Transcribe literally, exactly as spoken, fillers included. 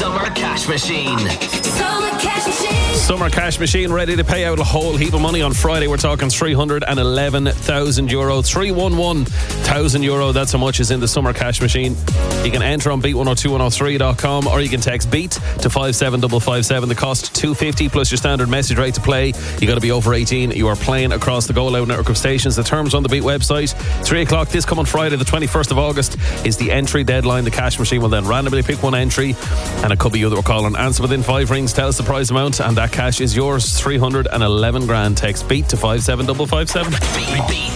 Summer Cash Machine. Summer Cash Machine. Summer Cash Machine ready to pay out a whole heap of money on Friday. We're talking three hundred eleven thousand euro. three hundred eleven thousand euro. That's how much is in the Summer Cash Machine. You can enter on beat one oh two one oh three dot com or you can text BEAT to five seven five five seven. The cost two fifty plus your standard message rate to play. You got to be over eighteen. You are playing across the Go Loud network of stations. The terms on the Beat website. three o'clock this coming Friday, the twenty-first of August, is the entry deadline. The Cash Machine will then randomly pick one entry, and it could be you that we're calling. Answer within five rings, tell us the prize amount, and that cash is yours. three hundred eleven grand. Text BEAT to five seven five five seven.